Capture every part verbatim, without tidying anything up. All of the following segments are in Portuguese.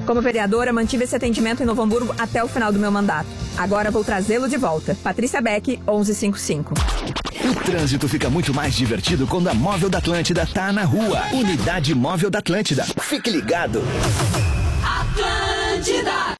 Como vereadora, mantive esse atendimento em Novo Hamburgo até o final do meu mandato. Agora vou trazê-lo de volta. Patrícia Beck, onze cinquenta e cinco. O trânsito fica muito mais divertido quando a Móvel da Atlântida tá na rua. Unidade Móvel da Atlântida. Fique ligado. Atlântida.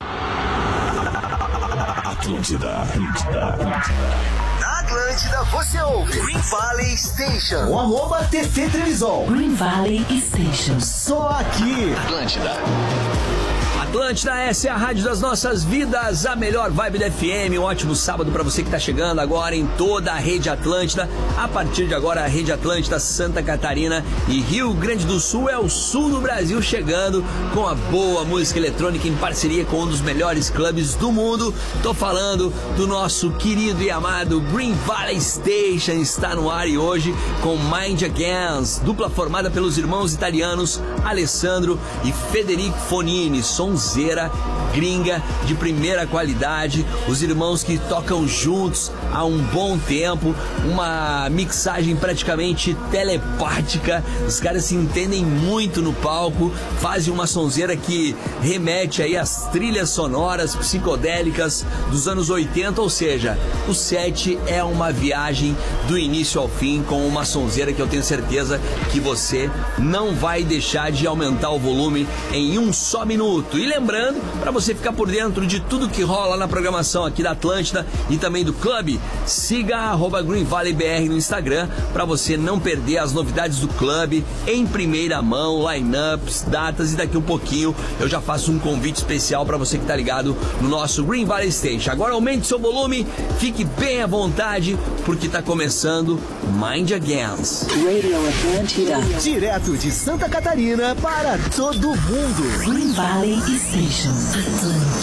Atlântida. Atlântida. Na Atlântida você ouve Green Valley Station. O arroba T V Trevisol. Green Valley Station. Só aqui. Atlântida. Atlântida, essa é a rádio das nossas vidas, a melhor vibe da F M. Um ótimo sábado para você que tá chegando agora em toda a rede Atlântida. A partir de agora, a rede Atlântida, Santa Catarina e Rio Grande do Sul é o sul do Brasil chegando com a boa música eletrônica em parceria com um dos melhores clubes do mundo. Tô falando do nosso querido e amado Green Valley Station. Está no ar e hoje com Mind Against, dupla formada pelos irmãos italianos Alessandro e Federico Fonini. Sonzeira gringa de primeira qualidade, os irmãos que tocam juntos há um bom tempo, uma mixagem praticamente telepática, os caras se entendem muito no palco, fazem uma sonzeira que remete aí às trilhas sonoras psicodélicas dos anos oitenta, ou seja, o set é uma viagem do início ao fim com uma sonzeira que eu tenho certeza que você não vai deixar de aumentar o volume em um só minuto. E lembrando, para você ficar por dentro de tudo que rola na programação aqui da Atlântida e também do clube, siga arroba Green Valley B R no Instagram para você não perder as novidades do clube em primeira mão, lineups, datas, e daqui um pouquinho eu já faço um convite especial para você que tá ligado no nosso Green Valley Station. Agora aumente seu volume, fique bem à vontade porque tá começando Mind Against. Radio Atlântida. Direto de Santa Catarina para todo mundo. Green Valley Station. Atlântida.